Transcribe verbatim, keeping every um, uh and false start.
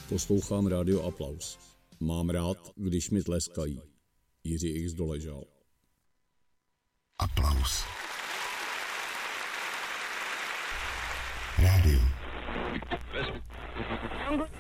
Poslouchám rádio Aplaus. Mám rád, když mi tleskají. Jiří X. Doležal. Aplaus. Rádio.